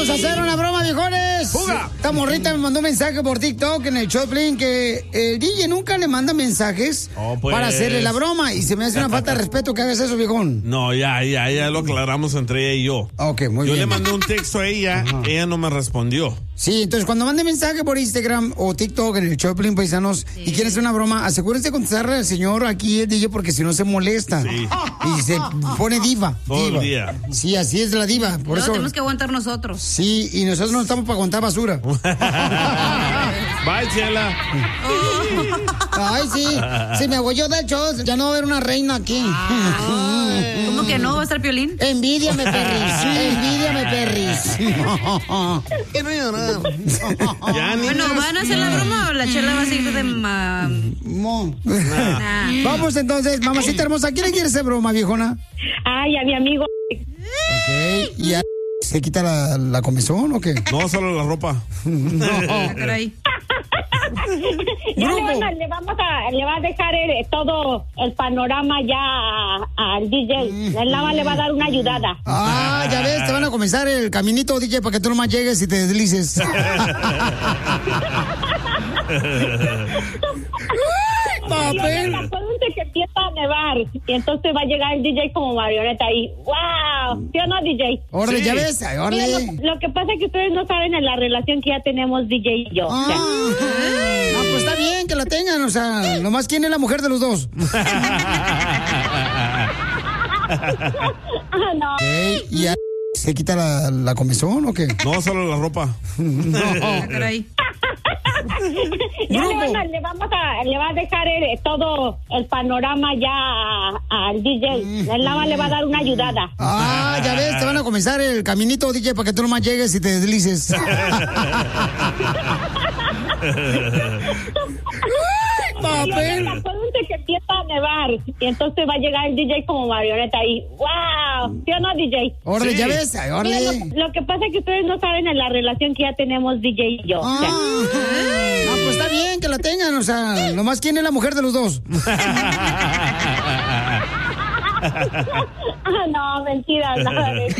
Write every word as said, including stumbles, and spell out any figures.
Vamos a hacer una broma, viejones. ¡Fuga! Esta morrita me mandó un mensaje por TikTok en el Choplin que el D J nunca le manda mensajes oh, pues. para hacerle la broma. Y se me hace una falta de respeto que hagas eso, viejón. No, ya, ya, ya lo aclaramos entre ella y yo. Ok, muy yo bien. Yo le mandé un texto a ella, Ajá. ella no me respondió. Sí, entonces cuando mande mensaje por Instagram o TikTok en el Choplin Paisanos sí. y quieren hacer una broma, asegúrense de contestarle al señor aquí el D J porque si no se molesta. Sí. Y se pone diva. Todo diva. el día. Sí, así es la diva. Por Luego eso tenemos que aguantar nosotros. Sí, y nosotros no estamos para aguantar basura. Bye, Chela. Ay, sí. Si me voy yo del show, ya no va a haber una reina aquí. Ay. ¿Cómo que no va a estar Piolín? Envídiame, perris. Envídiame, perris. Quiero llorar. Ya, bueno, ¿van a hacer la broma o la Chela va a seguir de ma... Mo. Nah. Vamos entonces, mamacita hermosa, ¿quién le quiere hacer broma, viejona? Ay, a mi amigo. Ok, ¿y a... se quita la, la comezón o qué? No, solo la ropa. No. Caray. Ya le, van a, le vamos a le va a dejar el, todo el panorama ya al D J. Él nada más le va a dar una ayudada. Ah, ya ves, te van a comenzar el caminito, D J, para que tú nomás llegues y te deslices. Papel. Acuérdense que empieza a nevar y entonces va a llegar el D J como marioneta ahí. ¡Wow! ¿Sí o no, D J? Órale, sí. Ya ves, órale. Lo, lo que pasa es que ustedes no saben en la relación que ya tenemos D J y yo. Ah, o sea. No, pues está bien que la tengan, o sea, nomás quién es la mujer de los dos. Ah, no. Okay, ¿y a... se quita la, la comezón o qué? No, solo la ropa. No. Caray. Ya le, van a, le vamos a le va a dejar el, todo el panorama ya al D J. Él nada más le va a dar una ayudada. Ah, ya ves, te van a comenzar el caminito, D J, para que tú nomás llegues y te deslices. Papel. Acuérdense que empieza a nevar y entonces va a llegar el D J como marioneta ahí. ¡Wow! ¿Sí o no, D J? Órale, sí. Ya ves, órale. Lo, lo que pasa es que ustedes no saben en la relación que ya tenemos D J y yo. Ah, o sea. No, pues está bien que la tengan, o sea, nomás quién es la mujer de los dos. Ah, no, mentira, nada de eso.